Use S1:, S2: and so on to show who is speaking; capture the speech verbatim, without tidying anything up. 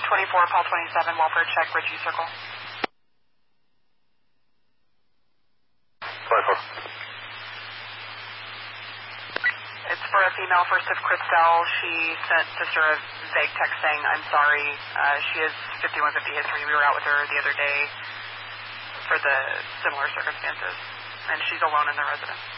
S1: twenty-four, Paul twenty-seven, welfare check, Ridgeview Circle.
S2: twenty-four.
S1: It's for a female, first of Christelle. She sent sister a vague text saying, I'm sorry. Uh, she has fifty-one fifty history. We were out with her the other day for the similar circumstances, and she's alone in the residence.